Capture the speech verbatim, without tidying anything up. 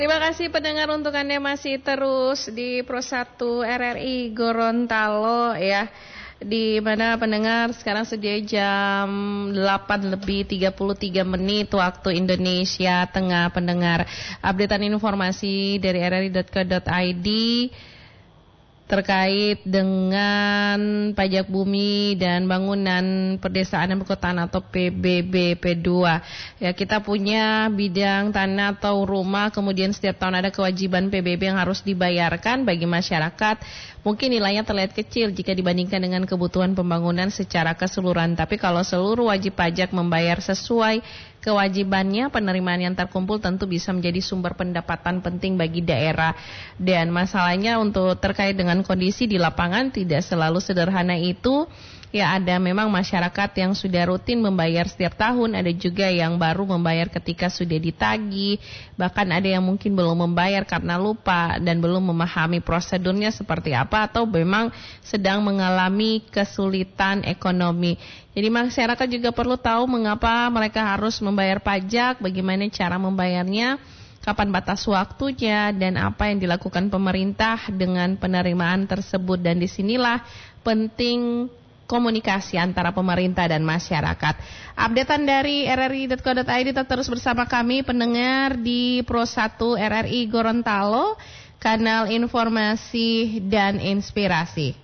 Terima kasih pendengar, untuk Anda masih terus di Pro satu R R I Gorontalo ya. Di mana pendengar sekarang sudah jam delapan lebih tiga puluh tiga menit waktu Indonesia Tengah. Pendengar, updatean informasi dari r r i dot co dot i d terkait dengan pajak bumi dan bangunan perdesaan dan perkotaan atau P B B P dua. Ya, kita punya bidang tanah atau rumah, kemudian setiap tahun ada kewajiban P B B yang harus dibayarkan bagi masyarakat. Mungkin nilainya terlihat kecil jika dibandingkan dengan kebutuhan pembangunan secara keseluruhan. Tapi kalau seluruh wajib pajak membayar sesuai kewajibannya, penerimaan yang terkumpul tentu bisa menjadi sumber pendapatan penting bagi daerah. Dan masalahnya untuk terkait dengan kondisi di lapangan tidak selalu sederhana itu. Ya, ada memang masyarakat yang sudah rutin membayar setiap tahun, ada juga yang baru membayar ketika sudah ditagih, bahkan ada yang mungkin belum membayar karena lupa dan belum memahami prosedurnya seperti apa, atau memang sedang mengalami kesulitan ekonomi. Jadi masyarakat juga perlu tahu mengapa mereka harus membayar pajak, bagaimana cara membayarnya, kapan batas waktunya, dan apa yang dilakukan pemerintah dengan penerimaan tersebut. Dan disinilah penting komunikasi antara pemerintah dan masyarakat. Updatean dari r r i dot co dot i d, tetap terus bersama kami pendengar di Pro satu R R I Gorontalo, kanal informasi dan inspirasi.